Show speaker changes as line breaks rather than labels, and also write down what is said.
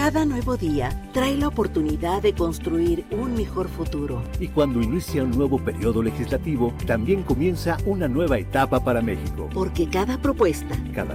Cada nuevo día trae la oportunidad de construir un mejor futuro.
Y cuando inicia un nuevo periodo legislativo, también comienza una nueva etapa para México.
Porque cada propuesta,
cada